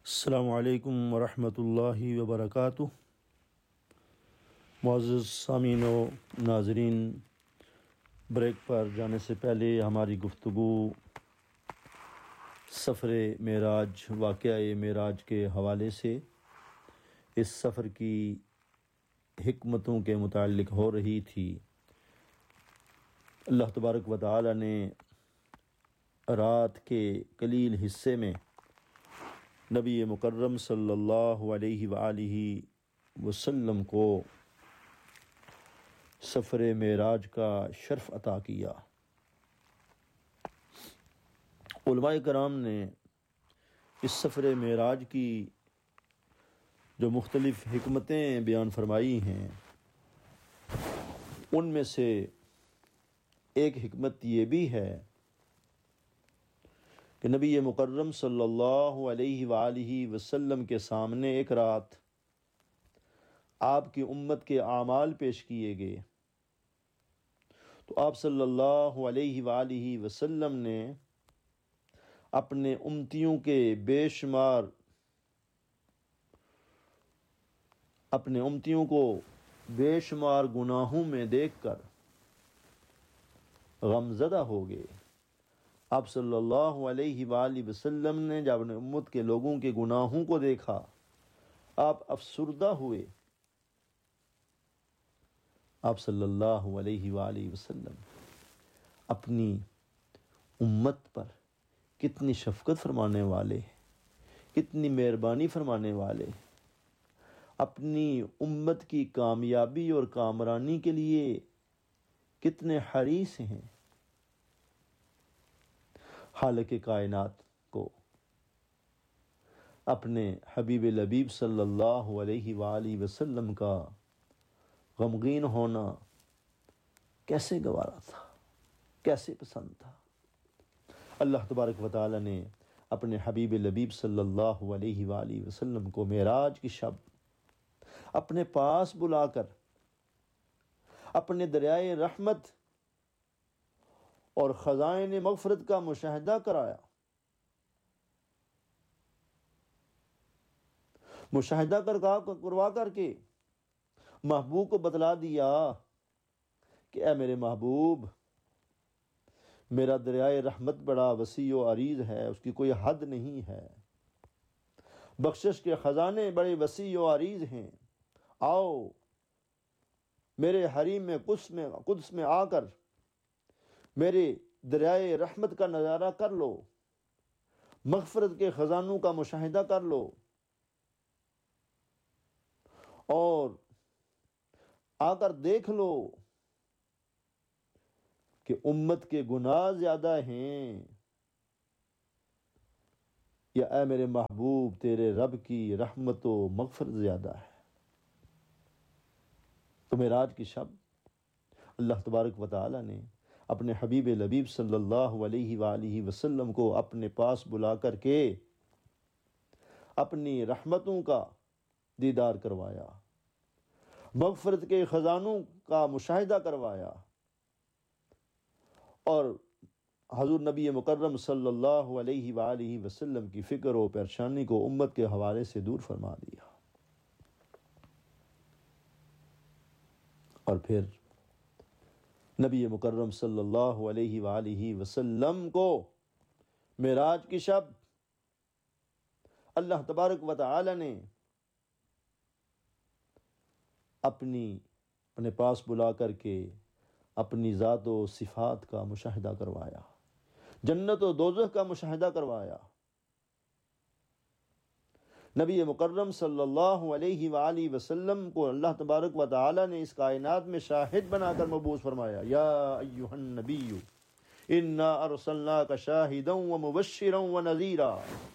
السلام علیکم ورحمۃ اللہ وبرکاتہ۔ معزز سامعین و ناظرین، بریک پر جانے سے پہلے ہماری گفتگو سفر معراج، واقعہ معراج کے حوالے سے اس سفر کی حکمتوں کے متعلق ہو رہی تھی۔ اللہ تبارک و تعالی نے رات کے قلیل حصے میں نبی مکرم صلی اللہ علیہ وآلہ وسلم کو سفر معراج کا شرف عطا کیا۔ علماء کرام نے اس سفر معراج کی جو مختلف حکمتیں بیان فرمائی ہیں، ان میں سے ایک حکمت یہ بھی ہے کہ نبی مکرم صلی اللہ علیہ وآلہ وسلم کے سامنے ایک رات آپ کی امت کے اعمال پیش کیے گئے، تو آپ صلی اللہ علیہ وآلہ وسلم نے اپنے امتیوں کے اپنے امتیوں کو بے شمار گناہوں میں دیکھ کر غمزدہ ہو گئے۔ آپ صلی اللہ علیہ وآلہ وسلم نے جب اپنے امت کے لوگوں کے گناہوں کو دیکھا، آپ افسردہ ہوئے۔ آپ صلی اللہ علیہ وآلہ وسلم اپنی امت پر کتنی شفقت فرمانے والے، کتنی مہربانی فرمانے والے، اپنی امت کی کامیابی اور کامرانی کے لیے کتنے حریص ہیں۔ خالق کائنات کو اپنے حبیب لبیب صلی اللہ علیہ وآلہ وسلم کا غمگین ہونا کیسے گوارا تھا، کیسے پسند تھا۔ اللہ تبارک و تعالی نے اپنے حبیب لبیب صلی اللہ علیہ وآلہ وسلم کو معراج کی شب اپنے پاس بلا کر اپنے دریائے رحمت اور خزائن مغفرت کا مشاہدہ کرایا۔ مشاہدہ کروا کر کے محبوب کو بتلا دیا کہ اے میرے محبوب، میرا دریائے رحمت بڑا وسیع و عریض ہے، اس کی کوئی حد نہیں ہے، بخشش کے خزانے بڑے وسیع و عریض ہیں، آؤ میرے حریم میں قدس میں آ کر میرے دریائے رحمت کا نظارہ کر لو، مغفرت کے خزانوں کا مشاہدہ کر لو، اور آ کر دیکھ لو کہ امت کے گناہ زیادہ ہیں یا اے میرے محبوب تیرے رب کی رحمت و مغفرت زیادہ ہے۔ تو معراج کی شب اللہ تبارک و تعالی نے اپنے حبیب لبیب صلی اللہ علیہ وآلہ وسلم کو اپنے پاس بلا کر کے اپنی رحمتوں کا دیدار کروایا، مغفرت کے خزانوں کا مشاہدہ کروایا، اور حضور نبی مکرم صلی اللہ علیہ وآلہ وسلم کی فکر و پریشانی کو امت کے حوالے سے دور فرما دیا۔ اور پھر نبی مکرم صلی اللہ علیہ وآلہ وسلم کو معراج کی شب اللہ تبارک و تعالی نے اپنے پاس بلا کر کے اپنی ذات و صفات کا مشاہدہ کروایا، جنت و دوزخ کا مشاہدہ کروایا۔ نبی مکرم صلی اللہ علیہ وآلہ وسلم کو اللہ تبارک و تعالی نے اس کائنات میں شاہد بنا کر مبعوث فرمایا، یا ایھا النبی انا ارسلناک شاہدا ومبشرا ونذیرا۔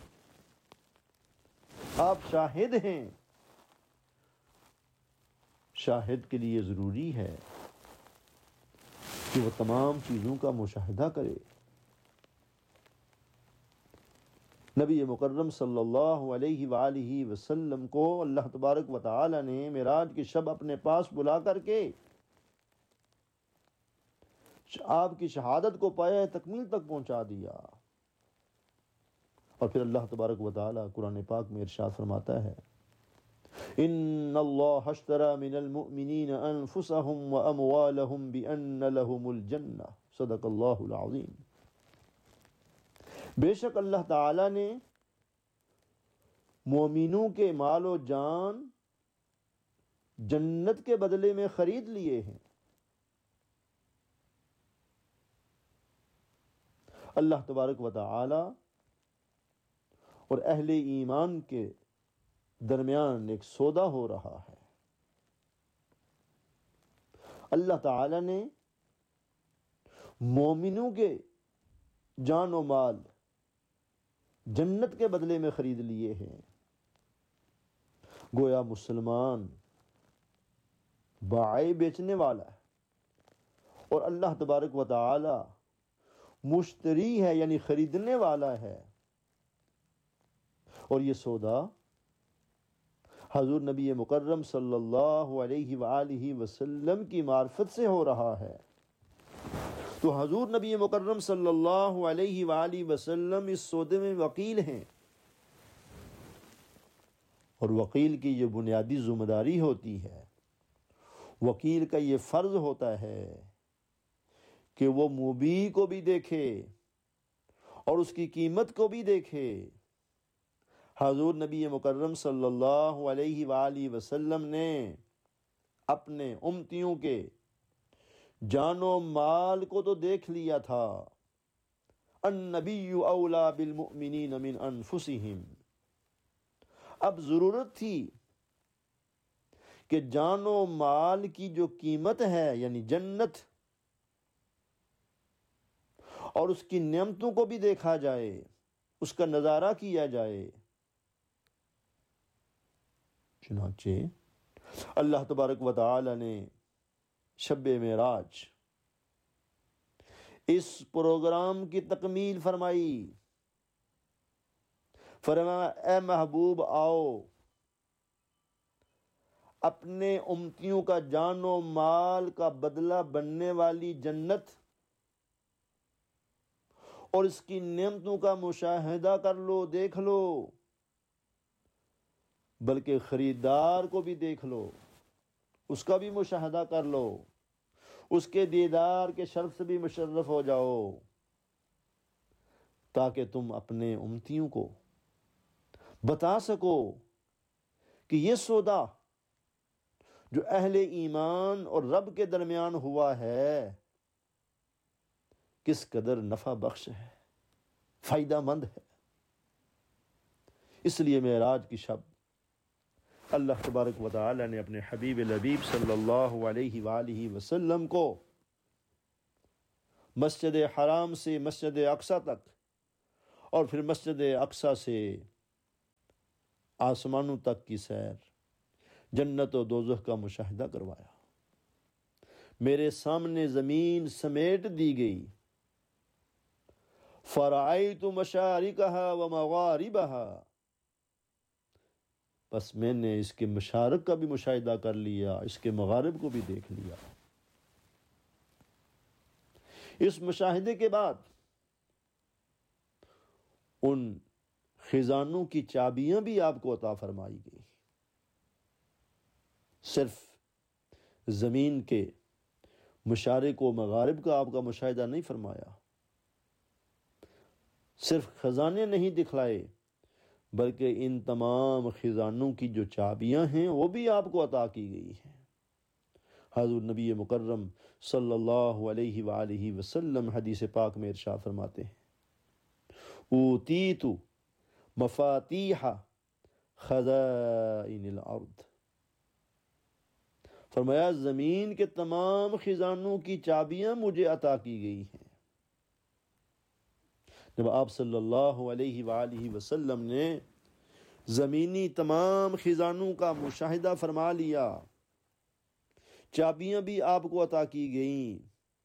آپ شاہد ہیں۔ شاہد کے لیے ضروری ہے کہ وہ تمام چیزوں کا مشاہدہ کرے۔ نبی مکرم صلی اللہ علیہ وآلہ وسلم کو اللہ تبارک و تعالی نے معراج کی شب اپنے پاس بلا کر کے آپ کی شہادت کو پایہ تکمیل تک پہنچا دیا۔ اور پھر اللہ تبارک و تعالی قرآن پاک میں ارشاد فرماتا ہے ان اللہ اشترى من المؤمنین انفسهم واموالهم بان لهم الجنہ صدق اللہ العظیم۔ بے شک اللہ تعالی نے مومنوں کے مال و جان جنت کے بدلے میں خرید لیے ہیں۔ اللہ تبارک و تعالی اور اہل ایمان کے درمیان ایک سودا ہو رہا ہے۔ اللہ تعالی نے مومنوں کے جان و مال جنت کے بدلے میں خرید لیے ہیں۔ گویا مسلمان بائع بیچنے والا ہے اور اللہ تبارک و تعالی مشتری ہے، یعنی خریدنے والا ہے۔ اور یہ سودا حضور نبی مکرم صلی اللہ علیہ وآلہ وسلم کی معرفت سے ہو رہا ہے۔ تو حضور نبی مکرم صلی اللہ علیہ وآلہ وسلم اس سودے میں وکیل ہیں، اور وکیل کی یہ بنیادی ذمہ داری ہوتی ہے، وکیل کا یہ فرض ہوتا ہے کہ وہ مبیع کو بھی دیکھے اور اس کی قیمت کو بھی دیکھے۔ حضور نبی مکرم صلی اللہ علیہ وآلہ وسلم نے اپنے امتیوں کے جان و مال کو تو دیکھ لیا تھا۔ النبی اولی بالمؤمنین من انفسہم۔ اب ضرورت تھی کہ جان و مال کی جو قیمت ہے، یعنی جنت، اور اس کی نعمتوں کو بھی دیکھا جائے، اس کا نظارہ کیا جائے۔ چنانچہ اللہ تبارک و تعالی نے شب معراج اس پروگرام کی تکمیل فرمائی۔ فرمایا اے محبوب آؤ، اپنے امتیوں کا جان و مال کا بدلہ بننے والی جنت اور اس کی نعمتوں کا مشاہدہ کر لو، دیکھ لو، بلکہ خریدار کو بھی دیکھ لو، اس کا بھی مشاہدہ کر لو، اس کے دیدار کے شرف سے بھی مشرف ہو جاؤ، تاکہ تم اپنے امتیوں کو بتا سکو کہ یہ سودا جو اہل ایمان اور رب کے درمیان ہوا ہے کس قدر نفع بخش ہے، فائدہ مند ہے۔ اس لیے معراج کی شب اللہ تبارک و تعالی نے اپنے حبیب لبیب صلی اللہ علیہ وآلہ وسلم کو مسجد حرام سے مسجد اقصی تک اور پھر مسجد اقصی سے آسمانوں تک کی سیر، جنت و دوزخ کا مشاہدہ کروایا۔ میرے سامنے زمین سمیٹ دی گئی، فرأیت مشارقها ومغاربها، بس میں نے اس کے مشارق کا بھی مشاہدہ کر لیا، اس کے مغارب کو بھی دیکھ لیا۔ اس مشاہدے کے بعد ان خزانوں کی چابیاں بھی آپ کو عطا فرمائی گئی۔ صرف زمین کے مشارق و مغارب کا آپ کا مشاہدہ نہیں فرمایا، صرف خزانے نہیں دکھلائے، بلکہ ان تمام خزانوں کی جو چابیاں ہیں وہ بھی آپ کو عطا کی گئی ہیں۔ حضور نبی مکرم صلی اللہ علیہ وآلہ وسلم حدیث پاک میں ارشاد فرماتے ہیں اوتیت مفاتیح خزائن الارض، فرمایا زمین کے تمام خزانوں کی چابیاں مجھے عطا کی گئی ہیں۔ جب آپ صلی اللہ علیہ وآلہ وسلم نے زمینی تمام خزانوں کا مشاہدہ فرما لیا، چابیاں بھی آپ کو عطا کی گئیں،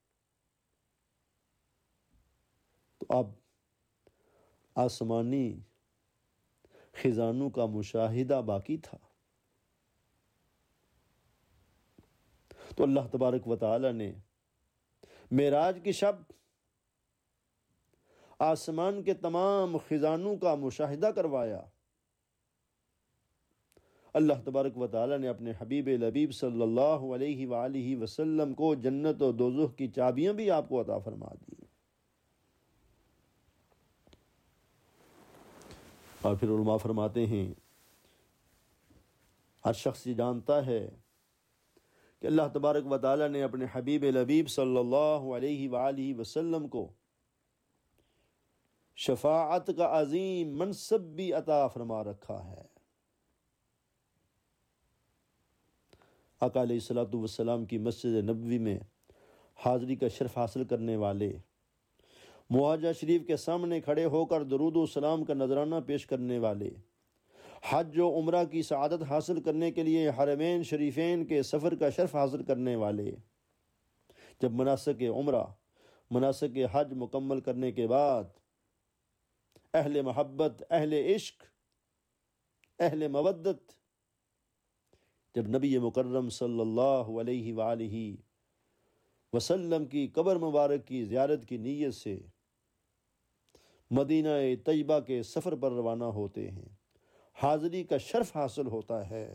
تو اب آسمانی خزانوں کا مشاہدہ باقی تھا۔ تو اللہ تبارک و تعالی نے معراج کی شب آسمان کے تمام خزانوں کا مشاہدہ کروایا۔ اللہ تبارک و تعالیٰ نے اپنے حبیب لبیب صلی اللہ علیہ وآلہ وسلم کو جنت و دوزخ کی چابیاں بھی آپ کو عطا فرما دی۔ اور پھر علماء فرماتے ہیں ہر شخص یہ جانتا ہے کہ اللہ تبارک و تعالیٰ نے اپنے حبیب لبیب صلی اللہ علیہ وآلہ وسلم کو شفاعت کا عظیم منصب بھی عطا فرما رکھا ہے۔ آقا علیہ الصلوۃ والسلام کی مسجد نبوی میں حاضری کا شرف حاصل کرنے والے، معاہدہ شریف کے سامنے کھڑے ہو کر درود و سلام کا نذرانہ پیش کرنے والے، حج و عمرہ کی سعادت حاصل کرنے کے لیے حرمین شریفین کے سفر کا شرف حاصل کرنے والے، جب مناسک عمرہ مناسک حج مکمل کرنے کے بعد اہل محبت، اہل عشق، اہل مودت جب نبی مکرم صلی اللہ علیہ وآلہ وسلم کی قبر مبارک کی زیارت کی نیت سے مدینہ طیبہ کے سفر پر روانہ ہوتے ہیں، حاضری کا شرف حاصل ہوتا ہے۔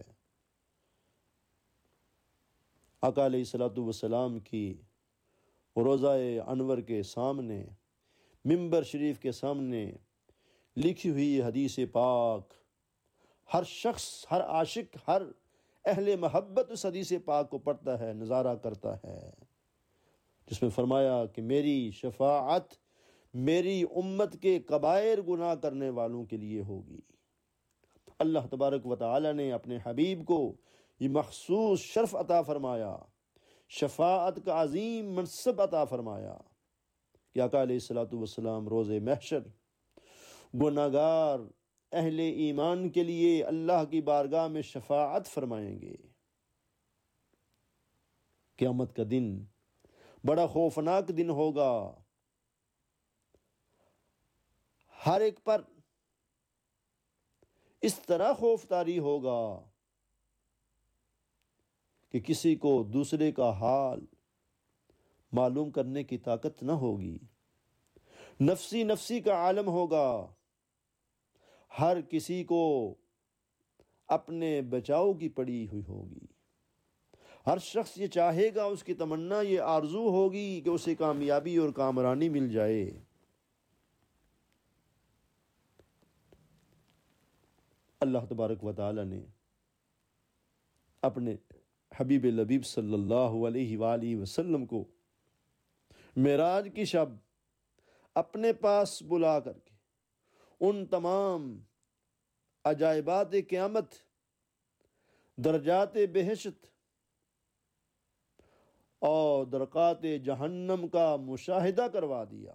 آقا علیہ الصلوۃ والسلام کی روضہ انور کے سامنے، منبر شریف کے سامنے لکھی ہوئی حدیث پاک ہر شخص، ہر عاشق، ہر اہل محبت اس حدیث پاک کو پڑھتا ہے، نظارہ کرتا ہے، جس میں فرمایا کہ میری شفاعت میری امت کے کبائر گناہ کرنے والوں کے لیے ہوگی۔ اللہ تبارک و تعالی نے اپنے حبیب کو یہ مخصوص شرف عطا فرمایا، شفاعت کا عظیم منصب عطا فرمایا کہ آقا علیہ الصلوۃ والسلام روز محشر گناہگار اہل ایمان کے لیے اللہ کی بارگاہ میں شفاعت فرمائیں گے۔ قیامت کا دن بڑا خوفناک دن ہوگا، ہر ایک پر اس طرح خوف طاری ہوگا کہ کسی کو دوسرے کا حال معلوم کرنے کی طاقت نہ ہوگی، نفسی نفسی کا عالم ہوگا، ہر کسی کو اپنے بچاؤ کی پڑی ہوئی ہوگی، ہر شخص یہ چاہے گا، اس کی تمنا یہ آرزو ہوگی کہ اسے کامیابی اور کامرانی مل جائے۔ اللہ تبارک و تعالی نے اپنے حبیب لبیب صلی اللہ علیہ وآلہ وسلم کو معراج کی شب اپنے پاس بلا کر کے ان تمام عجائبات قیامت، درجات بہشت اور درکات جہنم کا مشاہدہ کروا دیا،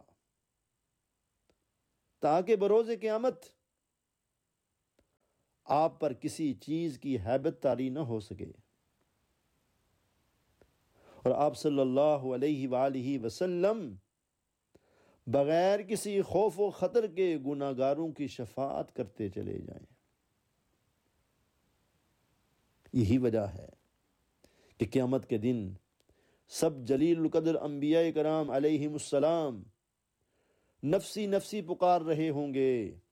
تاکہ بروز قیامت آپ پر کسی چیز کی ہیبت طاری نہ ہو سکے، اور آپ صلی اللہ علیہ وآلہ وسلم بغیر کسی خوف و خطر کے گناہگاروں کی شفاعت کرتے چلے جائیں۔ یہی وجہ ہے کہ قیامت کے دن سب جلیل القدر انبیاء کرام علیہم السلام نفسی نفسی پکار رہے ہوں گے،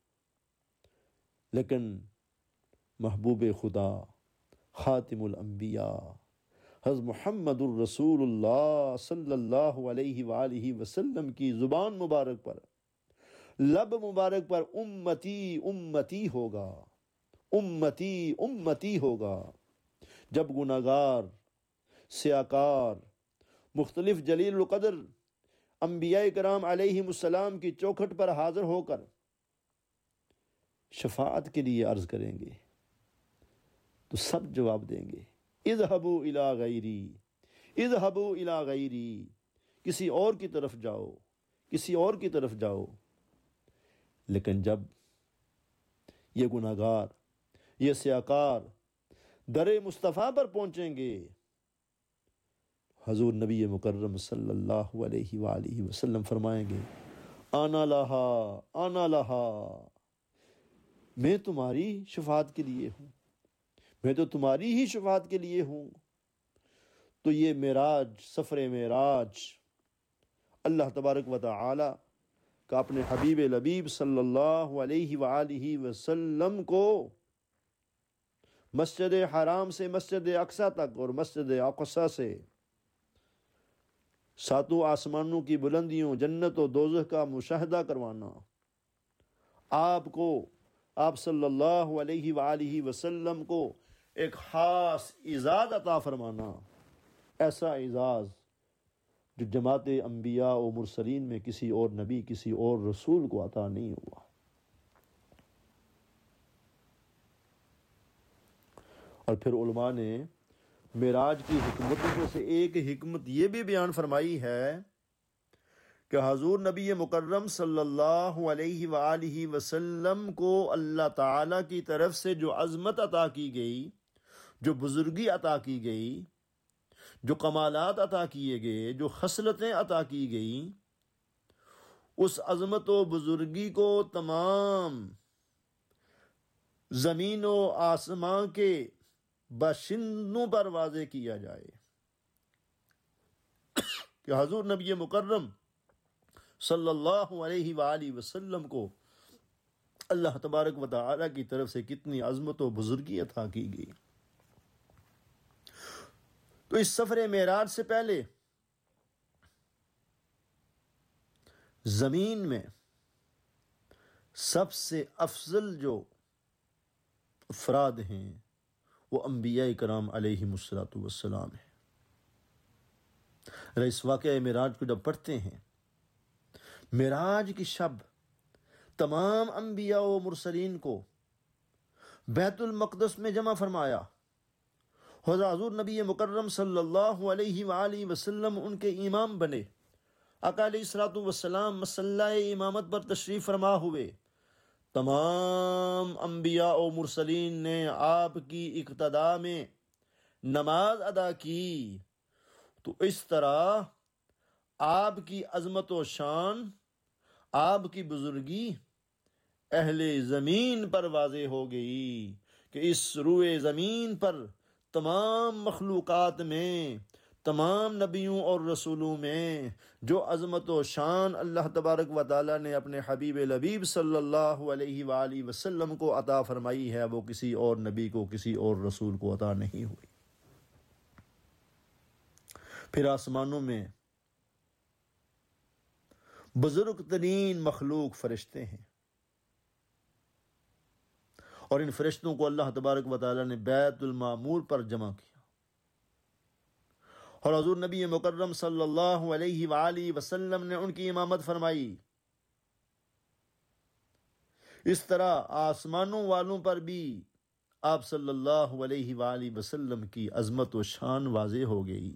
لیکن محبوب خدا خاتم الانبیاء حضرت محمد الرسول اللہ صلی اللہ علیہ وآلہ وسلم کی زبان مبارک پر، لب مبارک پر امتی امتی ہوگا، امتی امتی ہوگا۔ جب گناہگار، سیاکار، مختلف جلیل القدر انبیاء کرام علیہم السلام کی چوکھٹ پر حاضر ہو کر شفاعت کے لیے عرض کریں گے تو سب جواب دیں گے، اذهبوا الی غیری، اذهبوا الی غیری، کسی اور کی طرف جاؤ، کسی اور کی طرف جاؤ۔ لیکن جب یہ گناہگار، یہ سیاکار در مصطفیٰ پر پہنچیں گے، حضور نبی مکرم صلی اللہ علیہ وآلہ وسلم فرمائیں گے، آنا لہا، آنا لہا، میں تمہاری شفاعت کے لیے ہوں، میں تو تمہاری ہی شفاعت کے لیے ہوں۔ تو یہ معراج، سفر معراج اللہ تبارک و تعالی کہ اپنے حبیب لبیب صلی اللہ علیہ وآلہ وسلم کو مسجد حرام سے مسجد اقصی تک اور مسجد اقصی سے ساتوں آسمانوں کی بلندیوں، جنت و دوزخ کا مشاہدہ کروانا، آپ صلی اللہ علیہ وآلہ وسلم کو ایک خاص اعزاز عطا فرمانا، ایسا اعزاز جو جماعت انبیاء و مرسلین میں کسی اور نبی، کسی اور رسول کو عطا نہیں ہوا۔ اور پھر علماء نے معراج کی حکمتوں میں سے ایک حکمت یہ بھی بیان فرمائی ہے کہ حضور نبی مکرم صلی اللہ علیہ وآلہ وسلم کو اللہ تعالیٰ کی طرف سے جو عظمت عطا کی گئی، جو بزرگی عطا کی گئی، جو کمالات عطا کیے گئے، جو خصلتیں عطا کی گئیں، اس عظمت و بزرگی کو تمام زمین و آسمان کے باشندوں پر واضح کیا جائے کہ حضور نبی مکرم صلی اللہ علیہ وآلہ وسلم کو اللہ تبارک و تعالی کی طرف سے کتنی عظمت و بزرگی عطا کی گئی۔ تو اس سفر معراج سے پہلے زمین میں سب سے افضل جو افراد ہیں وہ انبیاء کرام علیہم السلام ہیں۔ اس واقعہ معراج کو جب پڑھتے ہیں، معراج کی شب تمام انبیاء و مرسلین کو بیت المقدس میں جمع فرمایا، حضور نبی مکرم صلی اللہ علیہ وآلہ وسلم ان کے امام بنے، آقا علیہ الصلوۃ والسلام مصلی امامت پر تشریف فرما ہوئے، تمام انبیاء و مرسلین نے آپ کی اقتداء میں نماز ادا کی۔ تو اس طرح آپ کی عظمت و شان، آپ کی بزرگی اہل زمین پر واضح ہو گئی کہ اس روئے زمین پر تمام مخلوقات میں، تمام نبیوں اور رسولوں میں جو عظمت و شان اللہ تبارک و تعالیٰ نے اپنے حبیب لبیب صلی اللہ علیہ وآلہ وسلم کو عطا فرمائی ہے، وہ کسی اور نبی کو، کسی اور رسول کو عطا نہیں ہوئی۔ پھر آسمانوں میں بزرگ ترین مخلوق فرشتے ہیں، اور ان فرشتوں کو اللہ تبارک و تعالیٰ نے بیت المعمور پر جمع کیا، اور حضور نبی مکرم صلی اللہ علیہ وآلہ وسلم نے ان کی امامت فرمائی۔ اس طرح آسمانوں والوں پر بھی آپ صلی اللہ علیہ وآلہ وسلم کی عظمت و شان واضح ہو گئی۔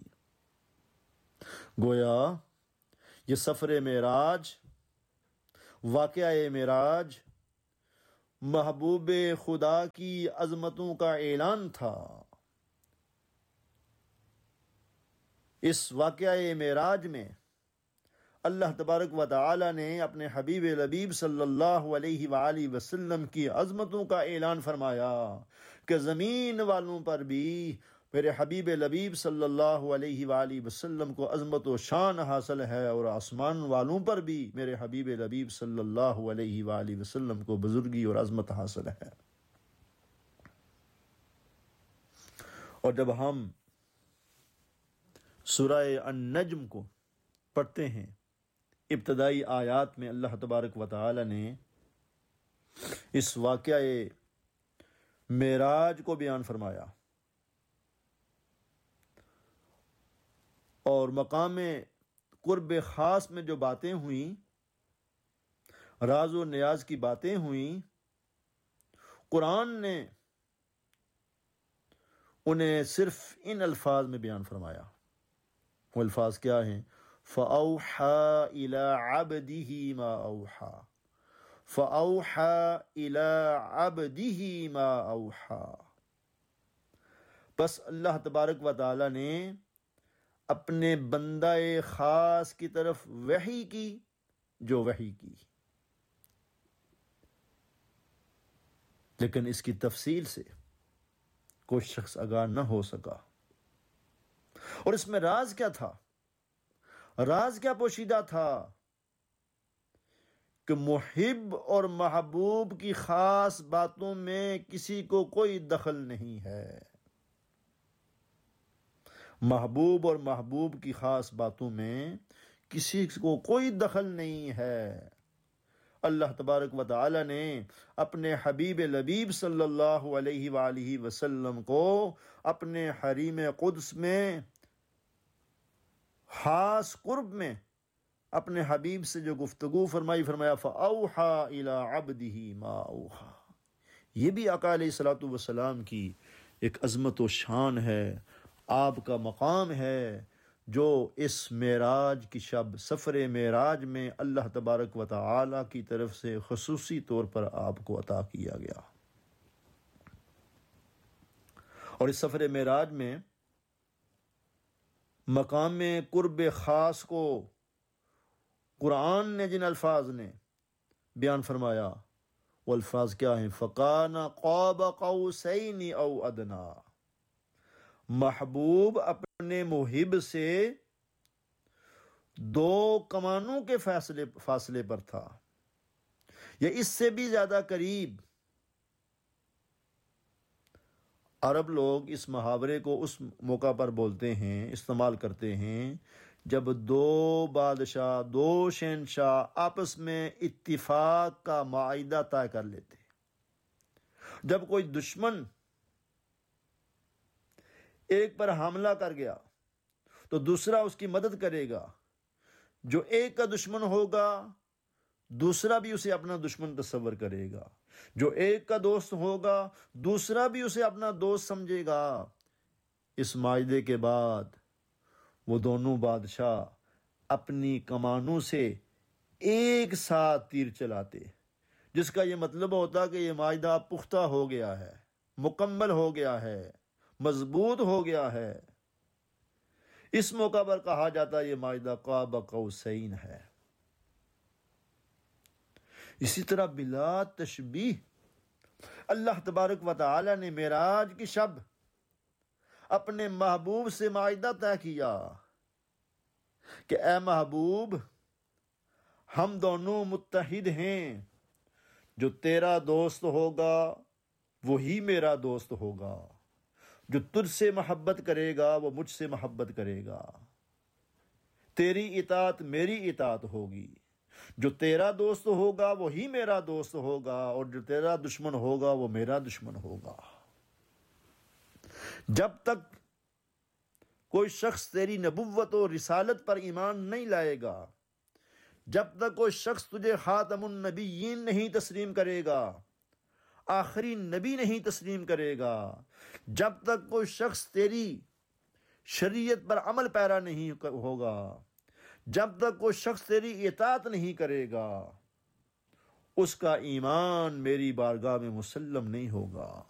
گویا یہ سفر معراج، واقعہ معراج محبوب خدا کی عظمتوں کا اعلان تھا۔ اس واقعہ معراج میں اللہ تبارک و تعالی نے اپنے حبیب لبیب صلی اللہ علیہ وآلہ وسلم کی عظمتوں کا اعلان فرمایا کہ زمین والوں پر بھی میرے حبیب لبیب صلی اللہ علیہ وآلہ وسلم کو عظمت و شان حاصل ہے، اور آسمان والوں پر بھی میرے حبیب لبیب صلی اللہ علیہ وآلہ وسلم کو بزرگی اور عظمت حاصل ہے۔ اور جب ہم سورہ النجم کو پڑھتے ہیں، ابتدائی آیات میں اللہ تبارک و تعالی نے اس واقعہ معراج کو بیان فرمایا، اور مقام قرب خاص میں جو باتیں ہوئیں، راز و نیاز کی باتیں ہوئیں، قرآن نے انہیں صرف ان الفاظ میں بیان فرمایا۔ وہ الفاظ کیا ہیں؟ فَأَوْحَى إِلَىٰ عَبْدِهِ مَا أَوْحَىٰ، فَأَوْحَى إِلَىٰ عَبْدِهِ مَا أَوْحَىٰ۔ بس اللہ تبارک و تعالی نے اپنے بندہ خاص کی طرف وحی کی جو وحی کی، لیکن اس کی تفصیل سے کوئی شخص آگاہ نہ ہو سکا۔ اور اس میں راز کیا تھا؟ راز کیا پوشیدہ تھا؟ کہ محب اور محبوب کی خاص باتوں میں کسی کو کوئی دخل نہیں ہے۔ محبوب اور محبوب کی خاص باتوں میں کسی کو کوئی دخل نہیں ہے۔ اللہ تبارک و تعالی نے اپنے حبیب لبیب صلی اللہ علیہ وآلہ وسلم کو اپنے حریم قدس میں خاص قرب میں اپنے حبیب سے جو گفتگو فرمائی، فرمایا فَأَوْحَى إِلَىٰ عَبْدِهِ مَا أَوْحَى۔ یہ بھی آقا علیہ الصلوۃ والسلام کی ایک عظمت و شان ہے، آپ کا مقام ہے، جو اس معراج کی شب، سفر معراج میں اللہ تبارک و تعالی کی طرف سے خصوصی طور پر آپ کو عطا کیا گیا۔ اور اس سفر معراج میں مقام قرب خاص کو قرآن نے جن الفاظ نے بیان فرمایا، وہ الفاظ کیا ہیں؟ فَكَانَ قَابَ قَوْسَيْنِ أَوْ أَدْنَىٰ۔ محبوب اپنے محب سے دو کمانوں کے فاصلے پر تھا، یا اس سے بھی زیادہ قریب۔ عرب لوگ اس محاورے کو اس موقع پر بولتے ہیں، استعمال کرتے ہیں، جب دو بادشاہ، دو شہنشاہ آپس میں اتفاق کا معاہدہ طے کر لیتے۔ جب کوئی دشمن ایک پر حملہ کر گیا تو دوسرا اس کی مدد کرے گا۔ جو ایک کا دشمن ہوگا دوسرا بھی اسے اپنا دشمن تصور کرے گا، جو ایک کا دوست ہوگا دوسرا بھی اسے اپنا دوست سمجھے گا۔ اس معاہدے کے بعد وہ دونوں بادشاہ اپنی کمانوں سے ایک ساتھ تیر چلاتے، جس کا یہ مطلب ہوتا کہ یہ معاہدہ پختہ ہو گیا ہے، مکمل ہو گیا ہے، مضبوط ہو گیا ہے۔ اس موقع پر کہا جاتا ہے یہ معاہدہ قاب قوسین ہے۔ اسی طرح بلا تشبیہ اللہ تبارک و تعالی نے معراج کی شب اپنے محبوب سے معاہدہ طے کیا کہ اے محبوب، ہم دونوں متحد ہیں، جو تیرا دوست ہوگا وہی میرا دوست ہوگا، جو تجھ سے محبت کرے گا وہ مجھ سے محبت کرے گا، تیری اطاعت میری اطاعت ہوگی، جو تیرا دوست ہوگا وہی میرا دوست ہوگا، اور جو تیرا دشمن ہوگا وہ میرا دشمن ہوگا۔ جب تک کوئی شخص تیری نبوت و رسالت پر ایمان نہیں لائے گا، جب تک کوئی شخص تجھے خاتم النبیین نہیں تسلیم کرے گا، آخری نبی نہیں تسلیم کرے گا، جب تک کوئی شخص تیری شریعت پر عمل پیرا نہیں ہوگا، جب تک کوئی شخص تیری اطاعت نہیں کرے گا، اس کا ایمان میری بارگاہ میں مسلم نہیں ہوگا۔